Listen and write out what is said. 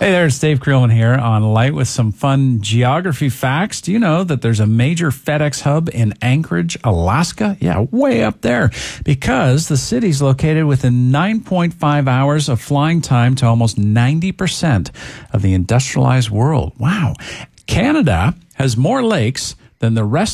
Hey there, it's Dave Creelman here on Light with some fun geography facts. Do you know that there's a major FedEx hub in Anchorage, Alaska? Yeah, way up there. Because the city's located within 9.5 hours of flying time to almost 90% of the industrialized world. Wow. Canada has more lakes than the rest